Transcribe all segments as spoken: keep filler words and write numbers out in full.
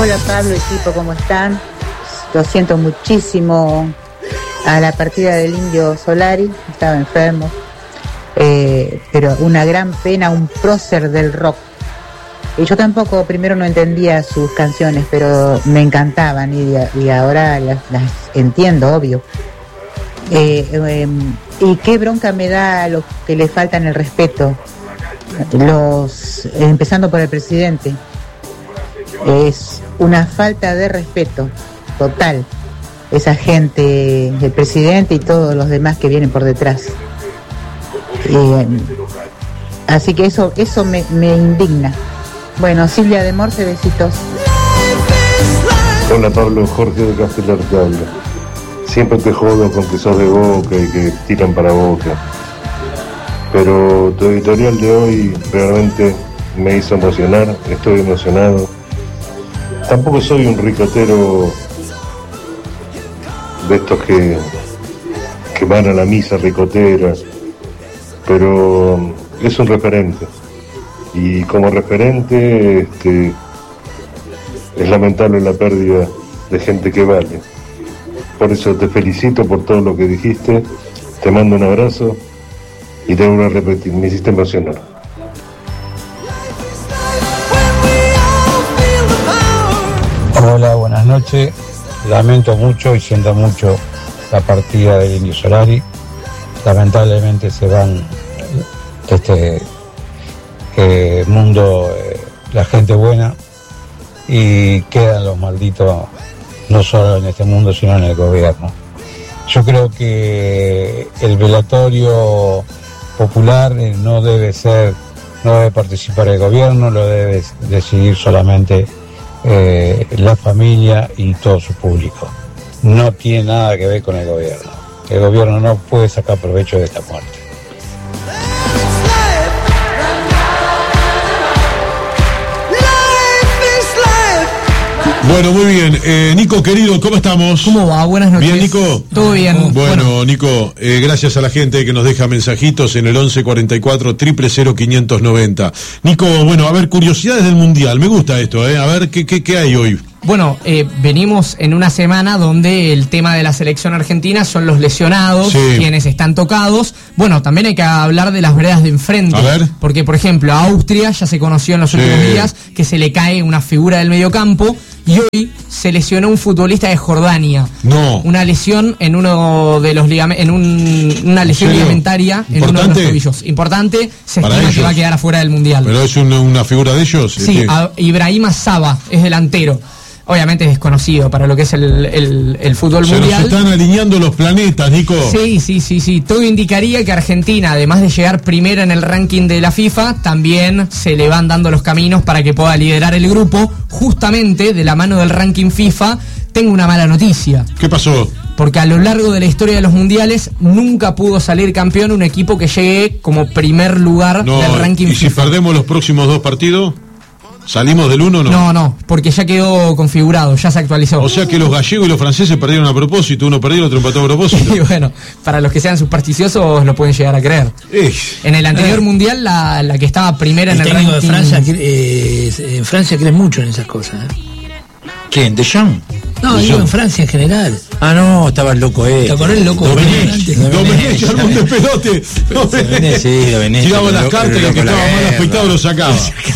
Hola Pablo, equipo, ¿cómo están? Lo siento muchísimo a la partida del Indio Solari, estaba enfermo, eh, pero una gran pena, un prócer del rock. Y yo tampoco primero no entendía sus canciones, pero me encantaban y, y ahora las, las entiendo, obvio. Eh, eh, y qué bronca me da lo que le faltan el respeto, los empezando por el presidente. Es una falta de respeto total, esa gente, el presidente y todos los demás que vienen por detrás. Eh, así que eso eso me, me indigna. Bueno, Silvia de Morse, besitos. Hola Pablo, Jorge de Castelar te habla. Siempre te jodo con que sos de Boca y que tiran para Boca, pero tu editorial de hoy realmente me hizo emocionar, estoy emocionado. Tampoco soy un ricotero de estos que, que van a la misa ricotera, pero es un referente. Y como referente este, es lamentable la pérdida de gente que vale. Por eso te felicito por todo lo que dijiste, te mando un abrazo y te vuelvo a repetir, me hiciste emocionar. Hola, buenas noches. Lamento mucho y siento mucho la partida del Indio Solari. Lamentablemente se van este eh, mundo, eh, la gente buena, y quedan los malditos, no solo en este mundo sino en el gobierno. Yo creo que el velatorio popular eh, no debe ser, no debe participar el gobierno, lo debe decidir solamente Eh, la familia y todo su público. No tiene nada que ver con el gobierno. El gobierno no puede sacar provecho de esta muerte. Bueno, muy bien. Eh, Nico, querido, ¿cómo estamos? ¿Cómo va? Buenas noches. ¿Bien, Nico? Todo bien. Bueno, bueno. Nico, eh, gracias a la gente que nos deja mensajitos en el once cuarenta y cuatro, cero cero cero, quinientos noventa. Nico, bueno, a ver, curiosidades del Mundial. Me gusta esto, ¿eh? A ver, ¿qué, qué, qué hay hoy? Bueno, eh, venimos en una semana donde el tema de la selección argentina son los lesionados, sí, quienes están tocados. Bueno, también hay que hablar de las veredas de enfrente. A ver. Porque, por ejemplo, a Austria ya se conoció en los sí. últimos días que se le cae una figura del mediocampo y hoy se lesionó un futbolista de Jordania. No. Una lesión en uno de los ligamentos, en un, una lesión ligamentaria en uno de los tobillos. Importante, se Para estima ellos. que va a quedar afuera del Mundial. ¿Pero es una, una figura de ellos? Sí, a Ibrahima Saba, es delantero. Obviamente es desconocido para lo que es el, el, el fútbol se mundial. Se nos están alineando los planetas, Nico. Sí, sí, sí, sí. Todo indicaría que Argentina, además de llegar primera en el ranking de la FIFA, también se le van dando los caminos para que pueda liderar el grupo. Justamente, de la mano del ranking FIFA, tengo una mala noticia. ¿Qué pasó? Porque a lo largo de la historia de los mundiales nunca pudo salir campeón un equipo que llegue como primer lugar no, del ranking ¿y FIFA. ¿Y si perdemos los próximos dos partidos? ¿Salimos del uno o no? No, no, porque ya quedó configurado, ya se actualizó. O sea que los gallegos y los franceses perdieron a propósito, uno perdió, el otro empató a propósito. Y bueno, para los que sean supersticiosos lo pueden llegar a creer. Eh. En el anterior eh. mundial, la, la que estaba primera el en el ranking... de Francia, eh, en Francia creen mucho en esas cosas. ¿eh? ¿Quién? ¿Deschamps? No, digo en Francia en general. Ah, no, estaba el loco eh. ¿Te acordás el loco? Domenech, Domenech, armó un despelote. Domenech, sí, Domenech. Tiraba las cartas y el que estaba mal afeitado lo sacaba.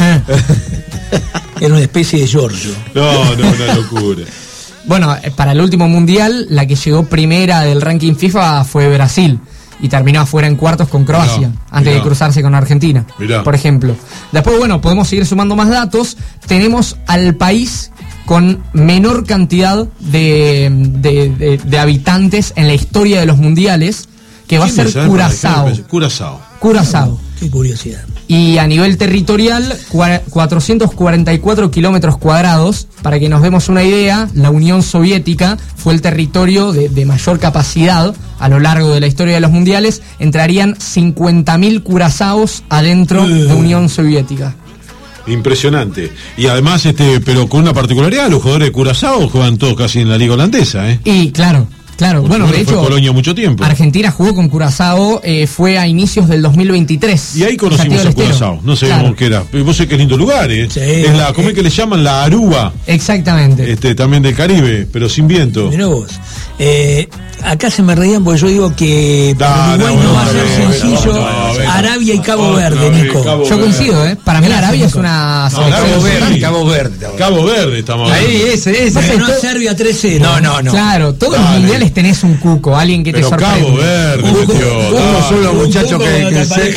Era una especie de Giorgio. No, no, una locura. Bueno, para el último mundial, la que llegó primera del ranking FIFA fue Brasil. Y terminó afuera en cuartos con Croacia, mirá, antes mirá. de cruzarse con Argentina, mirá. por ejemplo. Después, bueno, podemos seguir sumando más datos. Tenemos al país con menor cantidad de, de, de, de habitantes en la historia de los mundiales, que va a ser Curazao. Curazao. Curazao. Qué curiosidad. Y a nivel territorial, cuatrocientos cuarenta y cuatro kilómetros cuadrados. Para que nos demos una idea, la Unión Soviética fue el territorio de, de mayor capacidad a lo largo de la historia de los mundiales. Entrarían cincuenta mil curazaos adentro uh. de Unión Soviética. Impresionante. Y además, este, pero con una particularidad, los jugadores de Curazao juegan todos casi en la liga holandesa, ¿eh? Y claro, Claro, bueno, de hecho, Colonia mucho tiempo. Argentina jugó con Curazao, eh, fue a inicios del dos mil veintitrés. Y ahí conocimos a Curazao, no sabíamos claro. qué era. Vos sé que es lindo lugar, ¿eh? Sí, es la, ¿cómo es que le llaman? La Aruba. Exactamente. Este, también del Caribe, pero sin viento. Mirá vos. Eh, acá se me reían porque yo digo que para Uruguay no, no, no va a ser no, sencillo no, no, no, Arabia y Cabo no, Verde, no, Nico. Cabo yo Verde. coincido, ¿eh? Para mí la Arabia es una no, Cabo Verde, Cabo Verde. Cabo Verde estamos ahí, ese, ese. Pero no Serbia tres cero. No, no, no. Claro, todos Dale. los mundiales tenés un cuco, alguien que te pero sorprende. Cabo Verde, metió. No son los muchachos que, que se...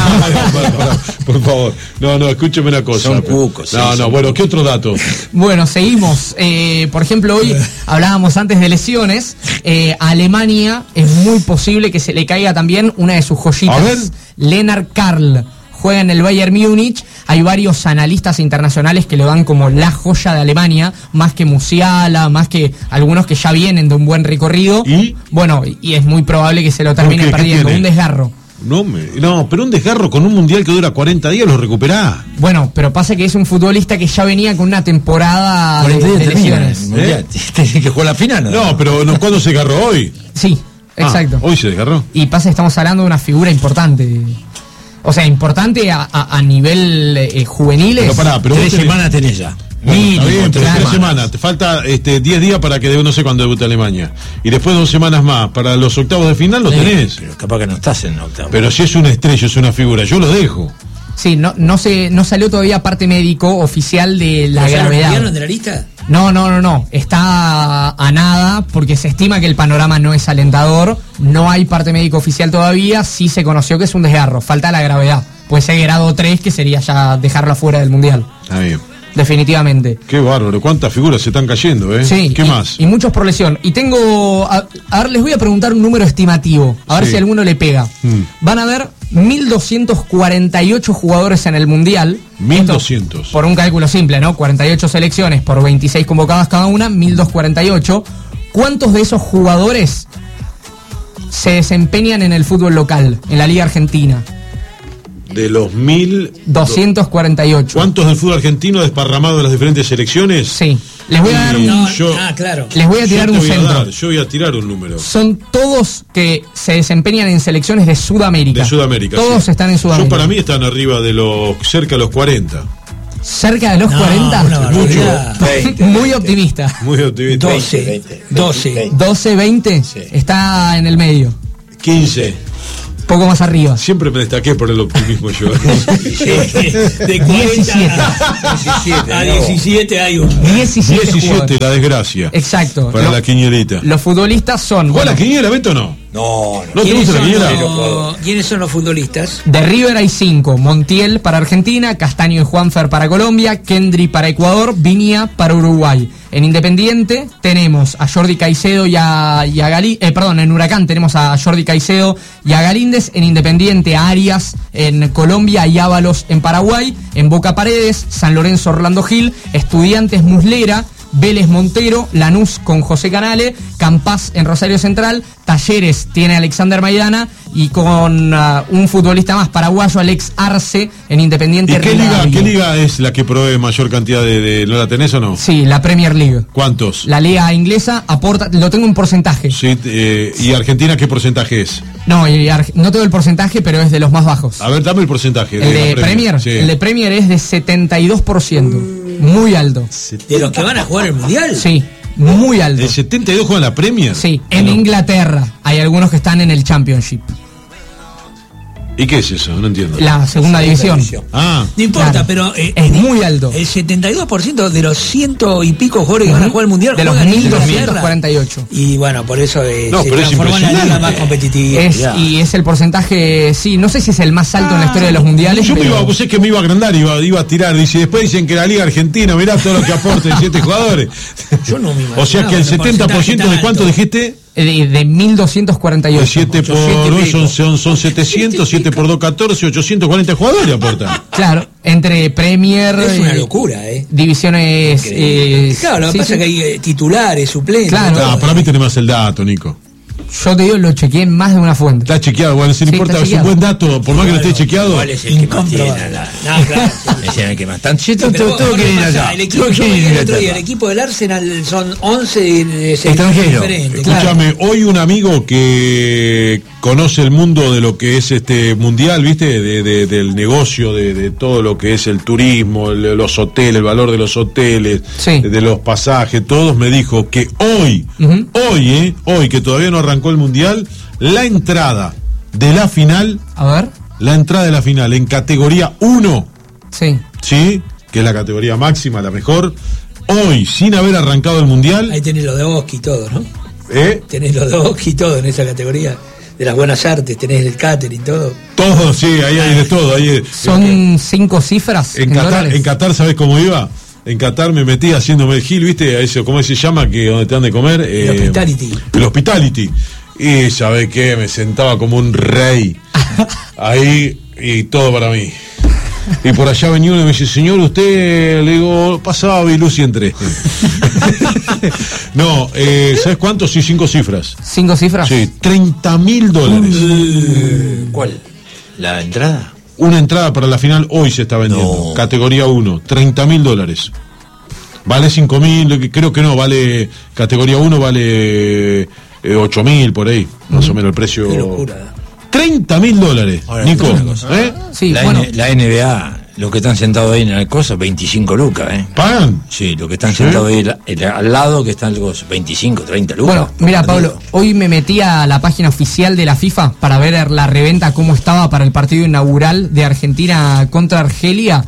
Por favor. No, no, escúcheme una cosa. Son cucos. No, no, bueno, ¿qué otro dato? Bueno, seguimos. Eh, por ejemplo, hoy hablábamos antes de lesiones. Eh, a Alemania es muy posible que se le caiga también una de sus joyitas. Lennart Karl juega en el Bayern Múnich. Hay varios analistas internacionales que lo dan como la joya de Alemania, más que Musiala, más que algunos que ya vienen de un buen recorrido. ¿Y? Bueno, y es muy probable que se lo termine perdiendo. Un desgarro. No, me, no, pero un desgarro con un mundial que dura cuarenta días lo recuperás. Bueno, pero pasa que es un futbolista que ya venía con una temporada de, de lesiones. ¿Eh? Tiene que jugar la final. No, no pero no, ¿cuándo se desgarró hoy? Sí, exacto. Ah, hoy se desgarró. Y pasa que estamos hablando de una figura importante. O sea, importante a, a, a nivel eh, juveniles. Pero pará, pero tres tenés... semanas tenés ya. Bueno, está bien, tres, tres semanas. Te falta este, diez días para que no sé cuándo debute Alemania. Y después dos semanas más. Para los octavos de final lo sí, tenés. Pero capaz que no estás en octavos. Pero si es una estrella, es una figura, yo lo dejo. Sí, no, no se, no salió todavía parte médico oficial de la gravedad. ¿Lo de la lista? No, no, no, no. Está a nada porque se estima que el panorama no es alentador. No hay parte médico oficial todavía. Sí se conoció que es un desgarro. Falta la gravedad. Puede ser grado tres, que sería ya dejarlo afuera del mundial. Está bien. Definitivamente. Qué bárbaro, cuántas figuras se están cayendo, ¿eh? Sí. ¿Qué y, más? Y muchos por lesión. Y tengo. A, a ver, les voy a preguntar un número estimativo. A ver sí. si alguno le pega. Mm. Van a haber mil doscientos cuarenta y ocho jugadores en el mundial. mil doscientos. Esto, por un cálculo simple, ¿no? cuarenta y ocho selecciones por veintiséis convocadas cada una, mil doscientos cuarenta y ocho. ¿Cuántos de esos jugadores se desempeñan en el fútbol local, en la Liga Argentina? De los mil doscientos cuarenta y ocho. ¿Cuántos del fútbol argentino desparramado en las diferentes selecciones? Sí. Les voy a dar un. No, yo, ah, claro. Les voy a tirar un centro. Dar, yo voy a tirar un número. Son todos que se desempeñan en selecciones de Sudamérica. De Sudamérica. Todos sí. están en Sudamérica. Yo para mí están arriba de los. Cerca de los cuarenta. ¿Cerca de los no, cuarenta? No, mucho. veinte, Muy veinte. optimista. Muy optimista. doce. doce. doce, veinte. Sí. Está en el medio. quince. Poco más arriba. Siempre me destaqué por el optimismo yo. De diecisiete a diecisiete hay un. diecisiete, diecisiete la desgracia. Exacto. Para lo, la quinielita. Los futbolistas son. ¿Vos bueno, la quiniela, Beto, o no? No, no. ¿No te gusta la quiniela? Los, ¿Quiénes son los futbolistas? De River hay cinco. Montiel para Argentina, Castaño y Juanfer para Colombia, Kendry para Ecuador, Viña para Uruguay. En Independiente tenemos a Jordi Caicedo y a, y a Galí, eh, perdón, en Huracán tenemos a Jordi Caicedo y a Galíndez. En Independiente a Arias en Colombia y Ábalos en Paraguay. En Boca Paredes, San Lorenzo Orlando Gil, Estudiantes Muslera, Vélez Montero, Lanús con José Canale, Campas en Rosario Central, Talleres tiene a Alexander Maidana y con uh, un futbolista más paraguayo, Alex Arce, en Independiente. ¿Y qué liga, qué liga es la que provee mayor cantidad de, de... ¿No la tenés o no? Sí, la Premier League. ¿Cuántos? La liga inglesa aporta, lo tengo en porcentaje. Sí, eh, ¿y Argentina qué porcentaje es? No, y Ar- no todo el porcentaje, pero es de los más bajos. A ver, dame el porcentaje. ¿El de, de Premier? Premier? Sí. El de Premier es de setenta y dos por ciento. Muy alto. ¿De los que van a jugar el Mundial? Sí, muy alto. ¿El setenta y dos juegan la Premier? Sí, en no. Inglaterra hay algunos que están en el Championship. ¿Y qué es eso? No entiendo. La segunda la división. división. Ah. No importa, claro. pero... Eh, es muy alto. El setenta y dos por ciento de los ciento y pico jugadores que uh-huh. van a jugar el Mundial de los mil doscientos cuarenta y ocho. Y bueno, por eso eh, no, se pero transformó en la liga más competitiva. Es, y es el porcentaje, sí, no sé si es el más alto ah, en la historia de los mundiales. Yo pero... me iba, pues es que me iba a agrandar, iba, iba a tirar. Dice, después dicen que la Liga Argentina, mirá todo lo que aporta siete jugadores. Yo no me imagino. O sea que el setenta por ciento de cuánto dijiste... De, de mil doscientos cuarenta y ocho. siete por dos son, son, son setecientos, siete por dos, catorce, ochocientos cuarenta jugadores aportan. Claro, entre Premier. Es una locura, ¿eh? Divisiones. Eh, claro, lo que sí, pasa sí. es que hay eh, titulares, suplentes. Claro, ah, para mí tenés más el dato, Nico. Yo te digo, lo chequeé en más de una fuente. Está chequeado, bueno, si no Sí, importa, está es un buen dato, por más que no esté chequeado. Igual es el que más tiene la, la, No, claro. es el que más. Tan, sí, Sí, todo, pero todo, todo vos, quiere ir ¿qué pasa? allá. El equipo, Todo yo quiere vi ir el otro día, allá. el equipo del Arsenal son once Extranjeros. diferentes. Escúchame, hoy un amigo que conoce el mundo de lo que es este mundial, ¿viste? De, de, del negocio, de, de todo lo que es el turismo, el, los hoteles, el valor de los hoteles, Sí. de los pasajes, todos me dijo que hoy, Ujú. hoy, eh, hoy que todavía no arrancó el mundial, la entrada de la final, A ver. la entrada de la final en categoría uno, Sí. ¿sí? Que es la categoría máxima, la mejor, hoy, sin haber arrancado el mundial, Ahí tenés lo de Oski y todo, ¿no? ¿eh? Tenés lo de Oski y todo en esa categoría de las buenas artes, tenés el catering y todo. Todo, sí, ahí hay de todo. Ahí, Son cinco cifras en, en, Qatar, dólares. en Qatar, ¿sabés cómo iba? En Qatar me metí haciéndome el gil, ¿viste? A eso, ¿cómo se llama? Que donde te dan de comer. El hospitality. El hospitality. Y ¿sabés qué? Me sentaba como un rey. Ahí, y todo para mí. Y por allá venía uno y me dice, señor, usted, le digo, pasaba Bilusi entre. No, eh, ¿sabes cuánto? Sí, cinco cifras. ¿Cinco cifras? Sí, treinta mil dólares. ¿Cuál? ¿La entrada? Una entrada para la final hoy se está vendiendo. No. Categoría uno, treinta mil dólares. Vale cinco mil, creo que no, vale, categoría uno vale eh, ocho mil por ahí, más o menos el precio. Qué locura. treinta mil dólares, Ahora, Nico. una cosa. ¿Eh? Sí, la, bueno. N- la N B A, los que están sentados ahí en el coso, veinticinco lucas, ¿eh? ¿Pagan? Sí, los que están ¿Sí? sentados ahí la- el- al lado, que están los veinticinco, treinta lucas. Bueno, mira, Pablo, hoy me metí a la página oficial de la FIFA para ver la reventa cómo estaba para el partido inaugural de Argentina contra Argelia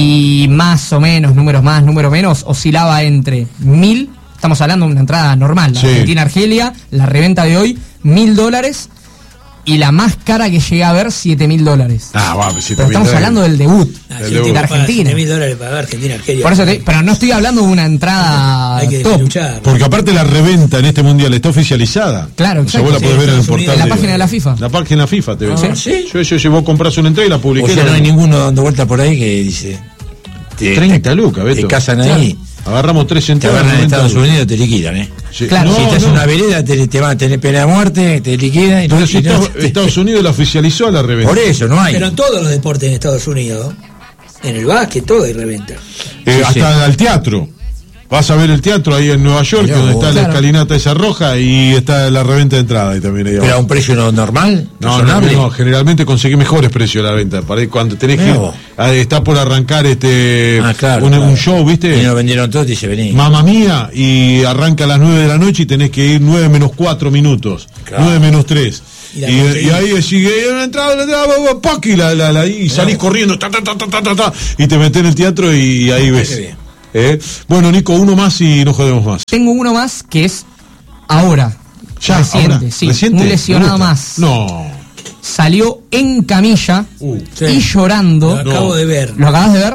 y más o menos, números más, números menos, oscilaba entre mil, estamos hablando de una entrada normal, Sí. Argentina-Argelia, la reventa de hoy, mil dólares y la más cara que llegué a ver, siete mil dólares. Ah, va, pues, Pero estamos hablando del debut Ah, El si debut. te de pagan Argentina. siete mil dólares para ver Argentina, Argelia. Por eso te- pero no estoy hablando de una entrada Hay que top. luchar. Porque aparte la reventa en este mundial está oficializada. Claro, O sea, exacto. vos la Sí, podés ver en el Estados Unidos, portal. en la de- página de la FIFA. La página de la FIFA te ves. Ah, ¿sí? Yo, yo, yo, vos comprás una entrada y la publiqué. O sea, no hay ¿no? ninguno dando vuelta por ahí que dice. Te, treinta lucas, Beto. Te casan Claro. ahí, Agarramos tres te entradas. agarran en noventa Estados lucas. Unidos, te liquidan, ¿eh? Sí. Claro. No, si estás en no. una vereda, te, te van a tener pena de muerte, te liquidan. Y no, Pero si y no- Estados, Estados Unidos la oficializó a la reventa. por eso, no hay. Pero en todos los deportes en Estados Unidos, en el básquet, todo hay reventa. Eh, Sí, hasta sí. al teatro. Vas a ver el teatro ahí en Nueva York, Mirá donde vos. está la Claro. escalinata esa roja y está la reventa de entrada ahí también. Ahí Pero a abajo. un precio no- normal, No, no, razonable. no, generalmente conseguí mejores precios la venta. Para ahí cuando tenés Mirá que. vos. ah, está por arrancar este Ah, claro, un, claro. un show, ¿viste? Y nos vendieron todo y dice, vení. Mamma mía, y arranca a las nueve de la noche y tenés que ir nueve menos cuatro minutos. Claro. nueve menos tres. Y Y, la y, conseguís. ahí sigue una entrada, una entrada, va, va, pac, y, la, la, la- y salís corriendo, ta, ta, ta, ta, ta, ta, ta, y te metés en el teatro y ahí ves. qué bien. ¿Eh? Bueno, Nico, uno más y no jodemos más. Tengo uno más que es ahora. Ya, reciente, ahora, sí. reciente, Un lesionado me gusta. más. No. Salió en camilla Uh, Sí. y llorando. Lo acabo de ver. ¿Lo acabas de ver?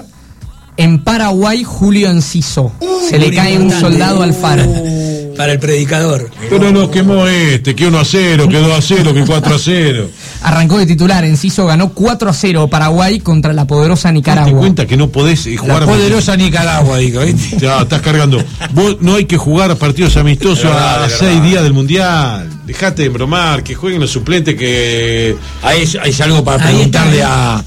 En Paraguay, Julio Enciso. Se le Muy cae un importante. soldado al faro. Para el predicador. Pero nos quemó este, que uno a cero, que dos a cero, que cuatro a cero. Arrancó de titular. Enciso ganó cuatro a cero Paraguay conra la poderosa ¿Te Nicaragua. cuenta que no podés eh, jugar La a poderosa Nicaragua, digo, ¿viste? Ya, estás cargando. Vos no hay que jugar a partidos amistosos De verdad, a de seis verdad. días del Mundial. Dejate de bromar, que jueguen los suplentes que... Ahí es, ahí es algo para Ahí está. preguntarle a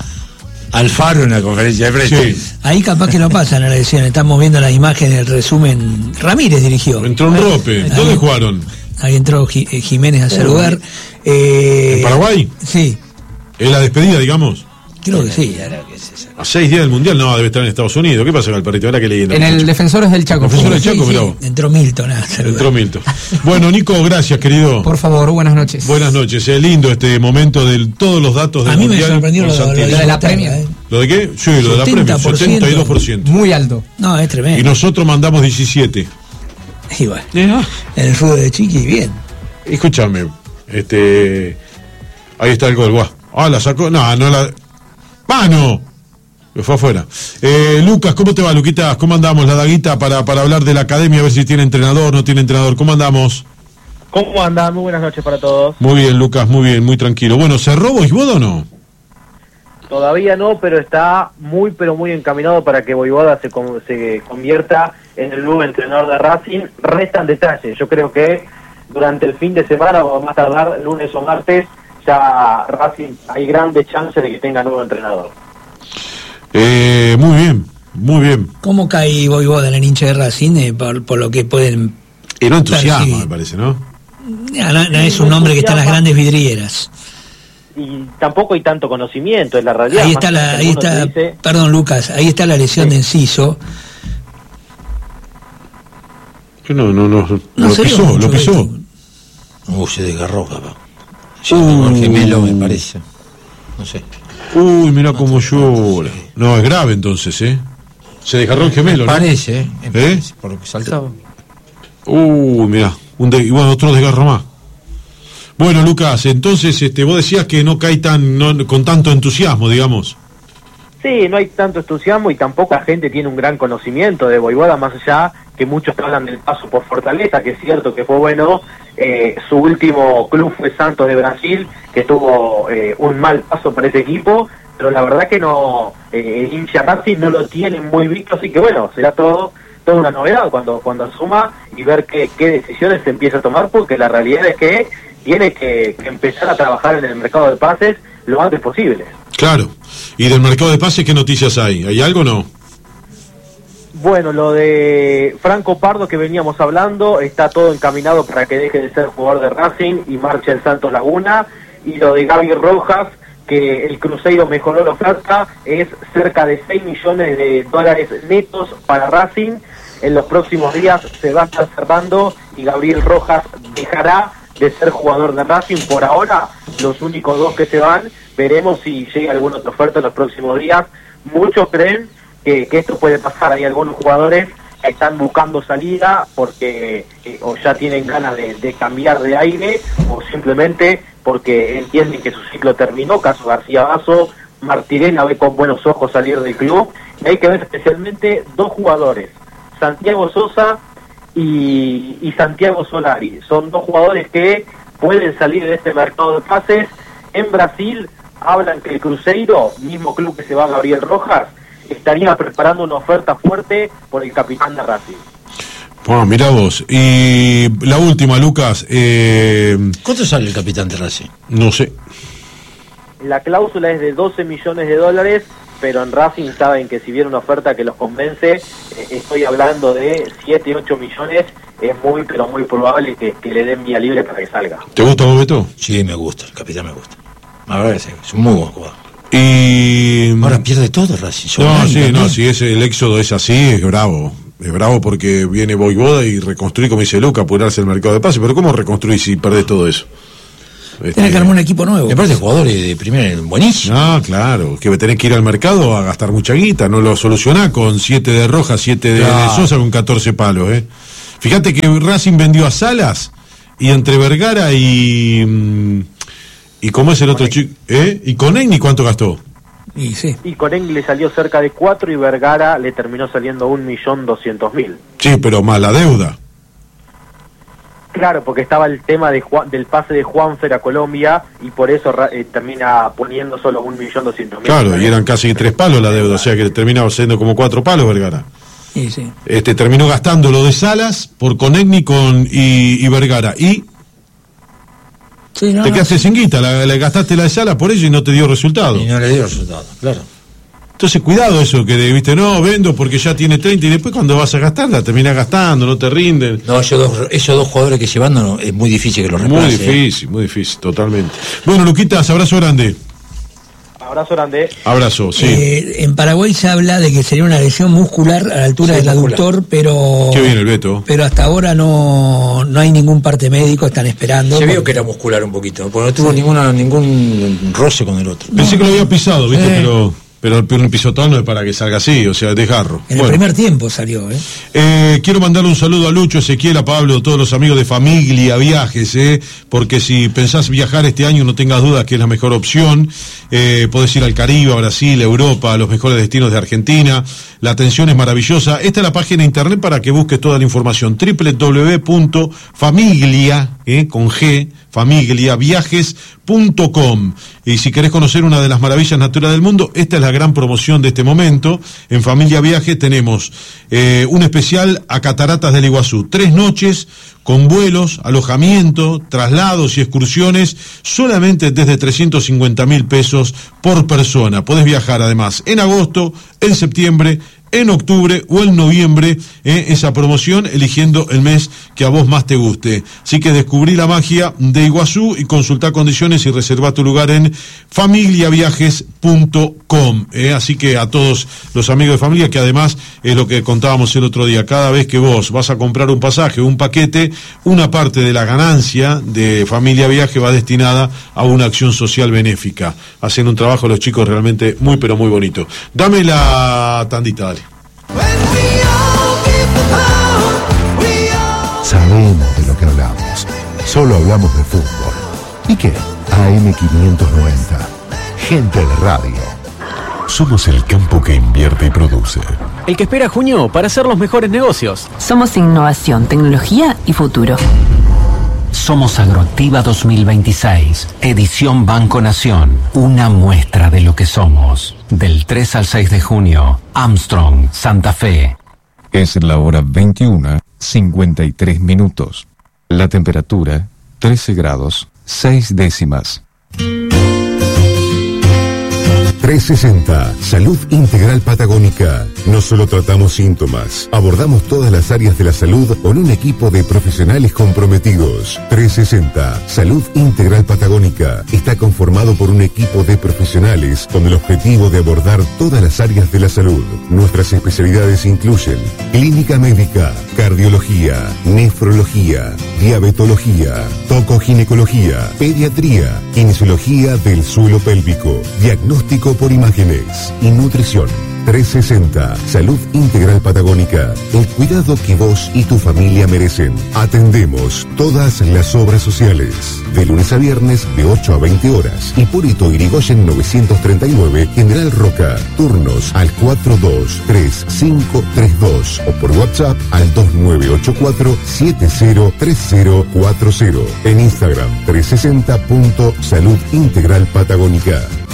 Alfaro en la conferencia de prensa. Sí. Ahí capaz que no pasan a la edición. Estamos viendo las imágenes del resumen. Ramírez dirigió. Entró un rope. Ahí- ¿Dónde jugaron? Ahí entró Ji- eh, Jiménez a saludar. Eh, ¿En Paraguay? Sí, ¿Es la despedida, digamos? creo que sí. A seis días del Mundial, no, debe estar en Estados Unidos. ¿Qué pasa con el perrito? Ahora que leí En el Defensores del Chaco. Defensores del Sí, Chaco, sí, mirá vos. entró Milton a saludar. Entró Milton. Bueno, Nico, gracias, querido. Por favor, buenas noches. Buenas noches. Es lindo este momento de todos los datos del A mí me Mundial. sorprendió con lo, lo Santilli. de la Inglaterra, Premier. eh. ¿Lo de qué? Sí, lo de la Premier. setenta por ciento. setenta y dos por ciento. Muy alto. No, es tremendo. Y nosotros mandamos diecisiete. Igual. En el fútbol de Chiqui, bien. Escúchame, este. Ahí está el gol, guau. Ah, la sacó. No, no la. ¡Mano! Que fue afuera. Eh, Lucas, ¿cómo te va, Luquitas? ¿Cómo andamos? La daguita para, para hablar de la academia, a ver si tiene entrenador, no tiene entrenador. ¿Cómo andamos? ¿Cómo andan? Muy buenas noches para todos. Muy bien, Lucas, muy bien, muy tranquilo. Bueno, ¿cerró Voivoda o no? Todavía no, pero está muy, pero muy encaminado para que Voivoda se, con- se convierta en el nuevo entrenador de Racing. Restan detalles. Yo creo que durante el fin de semana o más tardar lunes o martes, ya Racing hay grandes chances de que tenga nuevo entrenador. Eh, muy bien, muy bien. ¿Cómo cae Voivoda en el hincha de Racing eh, por, por lo que pueden... Y no entusiasma, me parece, ¿no? No, no, no es un hombre que está en las grandes vidrieras. Y tampoco hay tanto conocimiento, es la realidad. Ahí está, la, ahí está dice... perdón Lucas, ahí está la lesión sí. de Enciso. No, no, no, no lo pisó, lo pisó. Uy, se desgarró, papá. Uh, el gemelo, me parece. No sé. Uy, mira cómo llora. No, es grave entonces, ¿eh? Se desgarró el gemelo, me parece, ¿no? ¿eh? Parece, por lo que saltaba. Uy, mira, un de... y bueno, otro desgarro más. Bueno, Lucas, entonces este, vos decías que no cae tan no, con tanto entusiasmo, digamos. Sí, no hay tanto entusiasmo y tampoco la gente tiene un gran conocimiento de Voivoda, más allá que muchos hablan del paso por Fortaleza, que es cierto que fue bueno. Eh, su último club fue Santos de Brasil, que tuvo eh, un mal paso para ese equipo, pero la verdad que no, eh, el hincha Racing no lo tiene muy visto, así que bueno, será todo toda una novedad cuando cuando asuma y ver qué, qué decisiones se empieza a tomar, porque la realidad es que tiene que, que empezar a trabajar en el mercado de pases lo antes posible. Claro. ¿Y del mercado de pases qué noticias hay? ¿Hay algo o no? Bueno, lo de Franco Pardo que veníamos hablando, está todo encaminado para que deje de ser jugador de Racing y marche el Santos Laguna. Y lo de Gaby Rojas, que el Cruzeiro mejoró la oferta, es cerca de seis millones de dólares netos para Racing. En los próximos días se va a estar cerrando y Gabriel Rojas dejará de ser jugador de Racing. Por ahora, los únicos dos que se van, veremos si llega alguna otra oferta en los próximos días. Muchos creen que, que esto puede pasar. Hay algunos jugadores que están buscando salida porque eh, o ya tienen ganas de, de cambiar de aire o simplemente porque entienden que su ciclo terminó. Caso García Basso, Martirena ve con buenos ojos salir del club. Y hay que ver especialmente dos jugadores, Santiago Sosa y, y Santiago Solari. Son dos jugadores que pueden salir de este mercado de pases. En Brasil hablan que el Cruzeiro, mismo club que se va a Gabriel Rojas, estaría preparando una oferta fuerte por el capitán de Racing. Bueno, mira vos. Y la última, Lucas. Eh... ¿Cuánto sale el capitán de Racing? No sé. La cláusula es de doce millones de dólares, pero en Racing saben que si viene una oferta que los convence, eh, estoy hablando de siete, ocho millones, es muy, pero muy probable que, que le den vía libre para que salga. ¿Te gusta, Bobeto? Sí, me gusta, el capitán me gusta. A ver, es un muy buen jugador. Y... ahora pierde todo Racing. No, sí, también. no, si es, el éxodo es así, es bravo. Es bravo porque viene Voivoda y reconstruir, como dice Luca, apurarse el mercado de pases. Pero ¿cómo reconstruir si perdés todo eso? Este, Tienes que armar un equipo nuevo. Me parece jugadores de primera, buenísimo. Ah, claro, que tenés que ir al mercado a gastar mucha guita. No lo solucionás con siete de Rojas, siete de, claro. de Sosa con catorce palos, ¿eh? Fíjate que Racing vendió a Salas y entre Vergara y... ¿Y cómo es el otro chico? ¿Eh? ¿Y con Egni cuánto gastó? Y sí. Y con Egni le salió cerca de cuatro y Vergara le terminó saliendo un millón doscientos mil. Sí, pero más la deuda. Claro, porque estaba el tema de Juan, del pase de Juanfer a Colombia y por eso eh, termina poniendo solo un millón doscientos mil. Claro, y eran casi tres palos la deuda, o sea que terminaba siendo como cuatro palos Vergara. Sí, sí. Este, terminó gastando lo de Salas por Conegni con, y, y Vergara. Y... Sí, no, te quedaste no, sin guita, la, la gastaste la de Salas por ello y no te dio resultado. Y no le dio resultado, claro. Entonces cuidado eso, que viste, no, vendo porque ya tiene treinta y después cuando vas a gastar la terminás gastando, no te rinden. No, esos dos, esos dos jugadores que llevando no, es muy difícil que los reemplace. Muy difícil, eh. muy difícil, totalmente. Bueno, Luquitas, abrazo grande. Abrazo grande. Abrazo, sí. Eh, en Paraguay se habla de que sería una lesión muscular a la altura sí, del muscular. aductor, pero... Qué bien el Beto. Pero hasta ahora no, no hay ningún parte médico, están esperando. Se porque... vio que era muscular un poquito, porque no tuvo sí. ninguna ningún roce con el otro. Pensé no. que lo había pisado, ¿viste? Eh. Pero... Pero el pisotón no es para que salga así, o sea, desgarro. En bueno. el primer tiempo salió, ¿eh? ¿eh? Quiero mandarle un saludo a Lucho, Ezequiel, a Pablo, a todos los amigos de Familia Viajes, ¿eh? Porque si pensás viajar este año, no tengas dudas que es la mejor opción. Eh, podés ir al Caribe, a Brasil, a Europa, a los mejores destinos de Argentina. La atención es maravillosa. Esta es la página de internet para que busques toda la información. doble u doble u doble u punto familia eh, con G, familia viajes punto com. Y si querés conocer una de las maravillas naturales del mundo, esta es la gran promoción de este momento. En Familia Viajes tenemos eh, un especial a Cataratas del Iguazú. Tres noches con vuelos, alojamiento, traslados y excursiones, solamente desde trescientos cincuenta mil pesos por persona. Podés viajar además en agosto, en septiembre, en octubre o en noviembre, eh, esa promoción, eligiendo el mes que a vos más te guste. Así que descubrí la magia de Iguazú y consultá condiciones y reservá tu lugar en familia viajes punto com. Eh, así que a todos los amigos de familia, que además es lo que contábamos el otro día, cada vez que vos vas a comprar un pasaje o un paquete, una parte de la ganancia de Familia Viaje va destinada a una acción social benéfica. Hacen un trabajo los chicos realmente muy pero muy bonito. Dame la tandita, dale. Sabemos de lo que hablamos. Solo hablamos de fútbol. ¿Y qué? A M quinientos noventa. Gente de radio. Somos el campo que invierte y produce. El que espera junio para hacer los mejores negocios. Somos innovación, tecnología y futuro. Somos Agroactiva dos mil veintiséis, edición Banco Nación, una muestra de lo que somos. Del tres al seis de junio, Armstrong, Santa Fe. Es la hora veintiuna, cincuenta y tres minutos. La temperatura, trece grados, seis décimas. trescientos sesenta, Salud Integral Patagónica. No solo tratamos síntomas, abordamos todas las áreas de la salud con un equipo de profesionales comprometidos. trescientos sesenta, Salud Integral Patagónica. Está conformado por un equipo de profesionales con el objetivo de abordar todas las áreas de la salud. Nuestras especialidades incluyen clínica médica, cardiología, nefrología, diabetología, tocoginecología, pediatría, kinesiología del suelo pélvico, diagnóstico por imágenes y nutrición. trescientos sesenta, Salud Integral Patagónica. El cuidado que vos y tu familia merecen. Atendemos todas las obras sociales. De lunes a viernes de ocho a veinte horas. Hipólito Yrigoyen novecientos treinta y nueve, General Roca. Turnos al cuatro dos tres cinco tres dos o por WhatsApp al dos nueve ocho cuatro siete cero tres cero cuatro cero. En Instagram trescientos sesenta punto salud integral patagónica.